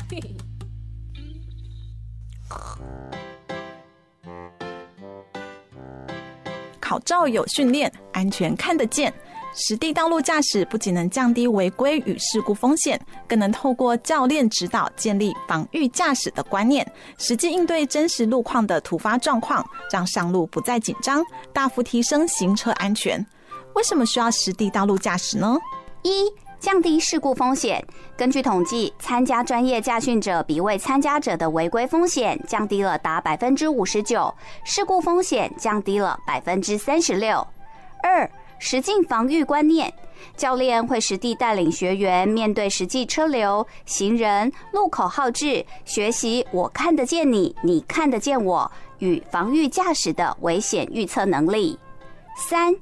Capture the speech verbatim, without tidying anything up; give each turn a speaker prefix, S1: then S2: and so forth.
S1: 考照有训练，安全看得见。实地道路驾驶不仅能降低违规与事故风险，更能透过教练指导建立防御驾驶的观念，实际应对真实路况的突发状况，让上路不再紧张，大幅提升行车安全。为什么需要实地道路驾驶呢？
S2: 一、降低事故风险。根据统计，参加专业驾训者比未参加者的违规风险降低了达百分之五十九，事故风险降低了百分之三十六。二、实境防御观念。教练会实地带领学员面对实际车流、行人、路口号志，学习我看得见你，你看得见我与防御驾驶的危险预测能力。三、